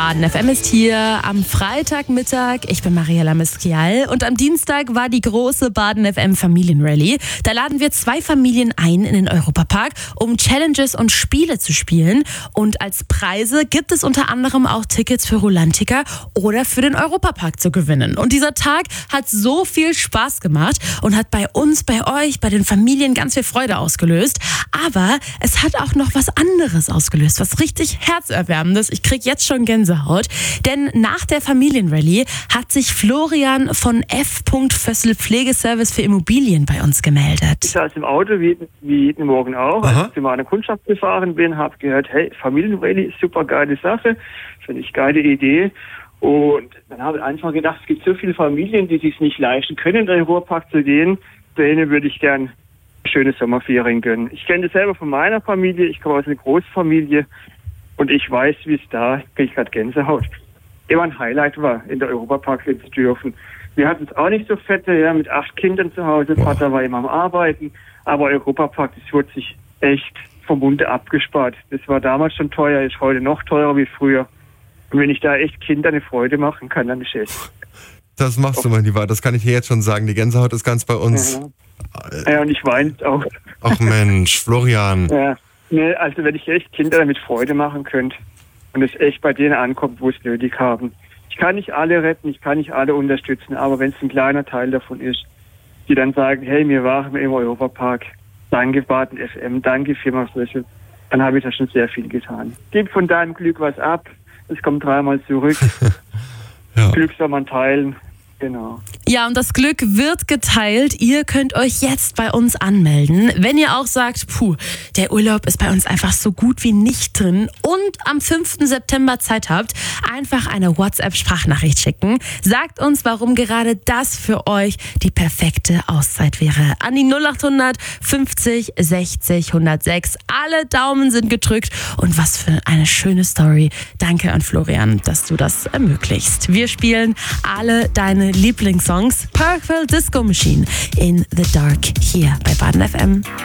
Baden FM ist hier am Freitagmittag. Ich bin Mariella Miskial und am Dienstag war die große Baden FM Familienrallye. Da laden wir 2 Familien ein in den Europapark, um Challenges und Spiele zu spielen. Und als Preise gibt es unter anderem auch Tickets für Rulantica oder für den Europapark zu gewinnen. Und dieser Tag hat so viel Spaß gemacht und hat bei uns, bei euch, bei den Familien ganz viel Freude ausgelöst. Aber es hat auch noch was anderes ausgelöst, was richtig herzerwärmendes. Ich krieg jetzt schon Gänsehaut, denn nach der Familienrallye hat sich Florian von F. Fössl Pflegeservice für Immobilien bei uns gemeldet. Ich saß im Auto wie jeden Morgen auch, als ich zu meiner Kundschaft gefahren bin, habe gehört, hey, Familienrallye, super geile Sache, finde ich geile Idee. Und dann habe ich einfach gedacht, es gibt so viele Familien, die sich nicht leisten können, in den Ruhrpark zu gehen. Denen würde ich gern schöne Sommerferien gönnen. Ich kenne das selber von meiner Familie, ich komme aus einer Großfamilie. Und ich weiß, wie es da, kriege ich gerade Gänsehaut, immer ein Highlight war, in der Europapark zu dürfen. Wir hatten es auch nicht so fette, ja, mit 8 Kindern zu Hause. Vater war immer am Arbeiten. Aber Europapark, das wurde sich echt vom Munde abgespart. Das war damals schon teuer, ist heute noch teurer wie früher. Und wenn ich da echt Kindern eine Freude machen kann, dann ist es. Das machst du, mein Lieber. Das kann ich dir jetzt schon sagen. Die Gänsehaut ist ganz bei uns. Ja, und ich weine auch. Ach Mensch, Florian. Ja. Nee, also wenn ich echt Kinder damit Freude machen könnte und es echt bei denen ankommt, wo es nötig haben. Ich kann nicht alle retten, ich kann nicht alle unterstützen, aber wenn es ein kleiner Teil davon ist, die dann sagen, hey, wir waren im Europapark, danke Baden FM, danke Firma Fössl, dann habe ich da schon sehr viel getan. Gib von deinem Glück was ab, es kommt 3-mal zurück. Ja. Glück soll man teilen. Genau. Ja, und das Glück wird geteilt. Ihr könnt euch jetzt bei uns anmelden. Wenn ihr auch sagt, der Urlaub ist bei uns einfach so gut wie nicht drin und am 5. September Zeit habt, einfach eine WhatsApp-Sprachnachricht schicken. Sagt uns, warum gerade das für euch die perfekte Auszeit wäre. An die 0800 50 60 106. Alle Daumen sind gedrückt und was für eine schöne Story. Danke an Florian, dass du das ermöglichst. Wir spielen alle deine Lieblingssongs. Purple Disco Machine in the Dark hier bei Baden FM.